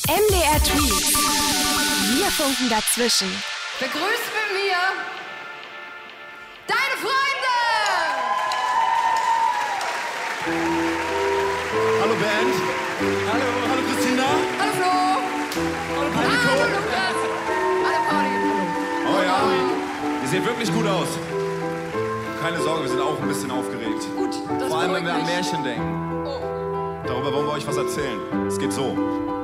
MDR Tweet. Wir funken dazwischen. Begrüßt mit mir deine Freunde! Hallo Band. Hallo Christina. Hallo Flo! Hallo Hallo Pauli. Lukas! Hallo Pauli! Oh ja, ihr seht wirklich gut aus. Keine Sorge, wir sind auch ein bisschen aufgeregt. Gut, das Vor allem, wenn wir an beruhigt mich. Märchen denken. Oh. Darüber wollen wir euch was erzählen. Es geht so.